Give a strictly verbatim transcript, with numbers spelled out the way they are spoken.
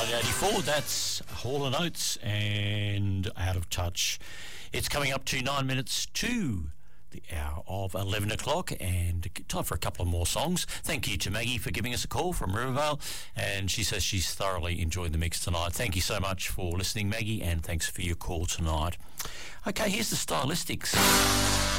nineteen eighty-four. That's Hall and Oates and Out of Touch. It's coming up to nine minutes to the hour of eleven o'clock, and time for a couple of more songs. Thank you to Maggie for giving us a call from Rivervale, and she says she's thoroughly enjoyed the mix tonight. Thank you so much for listening, Maggie, and thanks for your call tonight. Okay, here's the Stylistics.